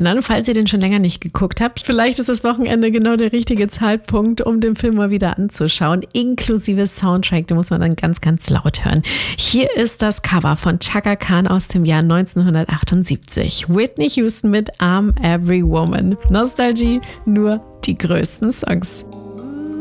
erinnern, falls ihr den schon länger nicht geguckt habt. Vielleicht ist das Wochenende genau der richtige Zeitpunkt, um den Film mal wieder anzuschauen, inklusive Soundtrack, den muss man dann ganz, ganz laut hören. Hier ist das Cover von Chaka Khan aus dem Jahr 1978. Whitney Houston mit I'm Every Woman. Nostalgie, nur die größten Songs.